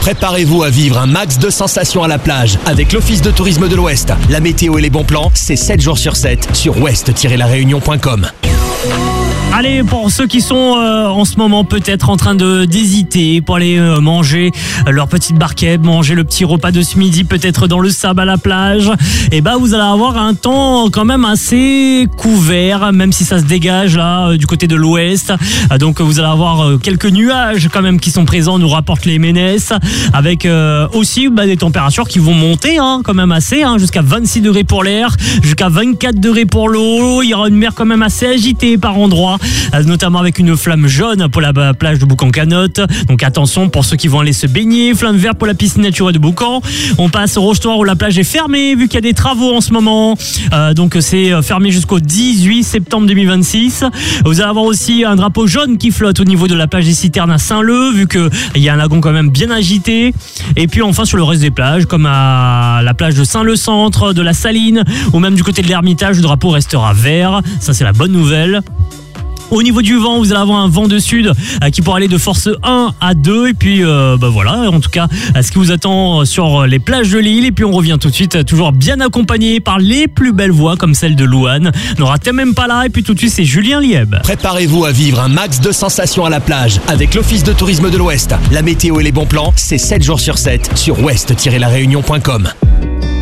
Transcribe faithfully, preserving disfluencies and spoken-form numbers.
Préparez-vous à vivre un max de sensations à la plage avec l'Office de tourisme de l'Ouest. La météo et les bons plans, c'est sept jours sur sept sur ouest tiret la réunion point com. Allez, pour ceux qui sont euh, en ce moment peut-être en train de d'hésiter pour aller euh, manger leur petite barquette, manger le petit repas de ce midi, peut-être dans le sable à la plage, et ben vous allez avoir un temps quand même assez couvert, même si ça se dégage là euh, du côté de l'ouest. Euh, donc vous allez avoir euh, quelques nuages quand même qui sont présents, nous rapporte les Ménès, avec euh, aussi bah, des températures qui vont monter hein, quand même assez, hein, jusqu'à vingt-six degrés pour l'air, jusqu'à vingt-quatre degrés pour l'eau. Il y aura une mer quand même assez agitée par endroits, notamment avec une flamme jaune pour la plage de Boucan-Canotte. Donc attention pour ceux qui vont aller se baigner. Flamme verte pour la piscine naturelle de Boucan. On passe au Rochetoir où la plage est fermée vu qu'il y a des travaux en ce moment. Euh, donc c'est fermé jusqu'au dix-huit septembre deux mille vingt-six. Vous allez avoir aussi un drapeau jaune qui flotte au niveau de la plage des Citernes à Saint-Leu vu qu'il y a un lagon quand même bien agité. Et puis enfin sur le reste des plages comme à la plage de Saint-Leu-Centre, de la Saline ou même du côté de l'Ermitage, le drapeau restera vert. Ça c'est la bonne nouvelle. Au niveau du vent, vous allez avoir un vent de sud euh, qui pourra aller de force un à deux. Et puis, euh, bah voilà, en tout cas, ce qui vous attend sur les plages de l'île. Et puis, on revient tout de suite, toujours bien accompagné par les plus belles voix comme celle de Louane. Ne ratez même pas là. Et puis, tout de suite, c'est Julien Lieb. Préparez-vous à vivre un max de sensations à la plage avec l'Office de tourisme de l'Ouest. La météo et les bons plans, c'est sept jours sur sept sur ouest tiret la réunion point com.